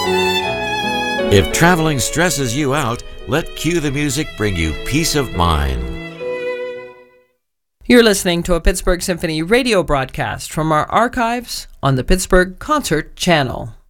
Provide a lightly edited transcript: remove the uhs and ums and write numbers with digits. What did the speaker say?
If traveling stresses you out, let Cue the Music bring you peace of mind. You're listening to a Pittsburgh Symphony radio broadcast from our archives on the Pittsburgh Concert Channel.